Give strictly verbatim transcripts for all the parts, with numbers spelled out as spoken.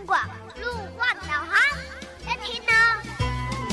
广路况导航，在听呢。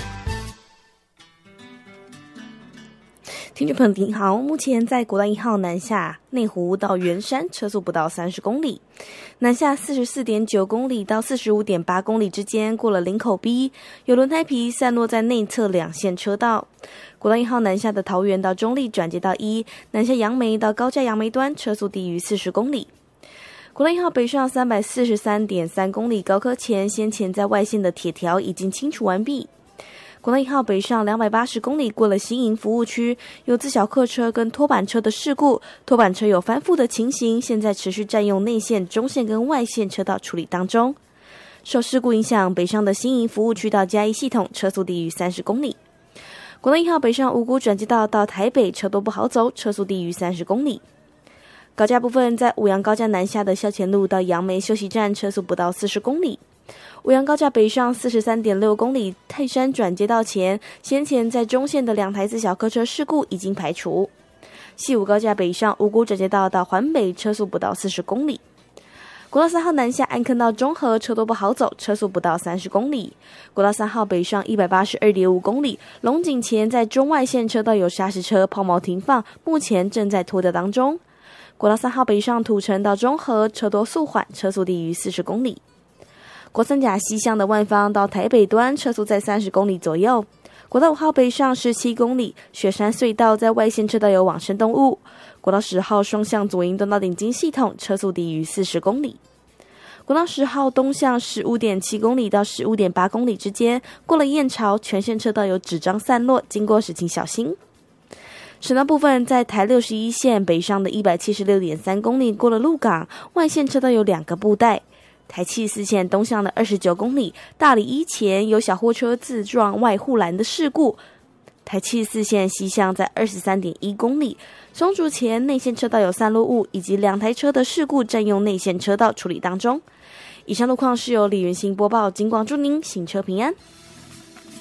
听众朋友您好，目前在国道一号南下内湖到圆山车速不到三十公里，南下 四十四点九公里到 四十五点八公里之间过了林口 B， 有轮胎皮散落在内侧两线车道。国道一号南下的桃园到中坜转接到一，南下杨梅到高架杨梅端车速低于四十公里。国道一号北上 三百四十三点三公里，高科前先前在外线的铁条已经清除完毕。国道一号北上两百八十公里，过了新营服务区，有自小客车跟拖板车的事故，拖板车有翻覆的情形，现在持续占用内线、中线跟外线车道处理当中。受事故影响，北上的新营服务区到嘉义系统车速低于三十公里。国道一号北上五股转接道到台北车多不好走，车速低于三十公里。高架部分，在五杨高架南下的校前路到杨梅休息站车速不到四十公里。五杨高架北上 四十三点六公里，泰山转接道前，先前在中线的两台自小客车事故已经排除。西武高架北上五股转接道到环北车速不到四十公里。国道三号南下安坑到中和车多不好走，车速不到三十公里。国道三号北上 一百八十二点五公里，龙井前在中外线车道有砂石车抛锚停放，目前正在拖吊当中。国道三号北上土城到中和车多速缓，车速低于四十公里。国三甲西向的万芳到台北端车速在三十公里左右。国道五号北上十七公里，雪山隧道在外线车道有往生动物。国道十号双向左营东到顶金系统车速低于四十公里。国道十号东向 十五点七公里到 十五点八公里之间，过了燕巢，全线车道有纸张散落，经过时请小心。省道部分，在台六十一线北上的 一百七十六点三公里，过了鹿港，外线车道有两个布袋。台七十四线东向的二十九公里，大里一前有小货车自撞外护栏的事故。台七十四线西向在 二十三点一公里，松竹前内线车道有散落物，以及两台车的事故占用内线车道处理当中。以上路况是由李元兴播报，警广祝您行车平安。